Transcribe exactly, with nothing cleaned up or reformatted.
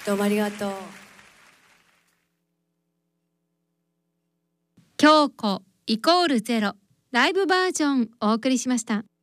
どうもありがとう。 京子イコールゼロライブバージョンお送りしました。